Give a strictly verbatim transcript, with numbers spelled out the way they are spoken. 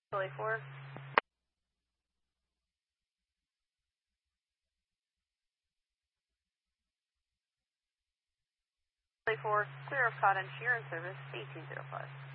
Philly four. Philly four, clear of Cotton Shear and service eighteen zero five.